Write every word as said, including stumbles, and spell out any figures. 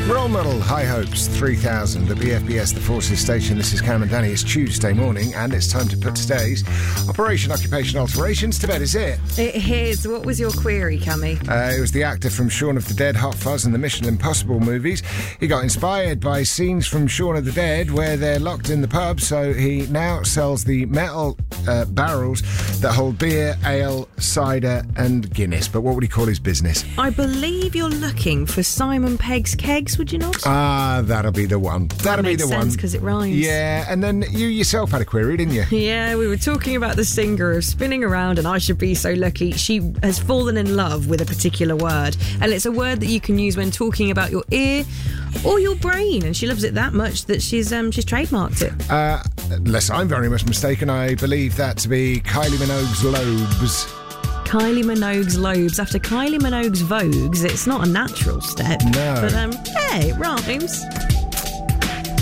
Role model, High Hopes, three thousand, the B F B S, the Forces Station. This is Cam and Danny. It's Tuesday morning, and it's time to put today's Operation Occupation Alterations to bed, is it? It is. What was your query, Cammy? Uh, it was the actor from Shaun of the Dead, Hot Fuzz, and the Mission Impossible movies. He got inspired by scenes from Shaun of the Dead where they're locked in the pub, so he now sells the metal uh, barrels that hold beer, ale, cider, and Guinness. But what would he call his business? I believe you're looking for Simon Pegg's Kegs, would you not? Ah, that'll be the one. That'll that be the one. because it rhymes. Yeah, and then you yourself had a query, didn't you? Yeah, we were talking about the singer of Spinning Around and I Should Be So Lucky. She has fallen in love with a particular word, and it's a word that you can use when talking about your ear or your brain, and she loves it that much that she's um, she's trademarked it. Uh, unless I'm very much mistaken, I believe that to be Kylie Minogue's lobes. Kylie Minogue's lobes. After Kylie Minogue's Vogues, it's not a natural step. No. But, um, hey, it rhymes.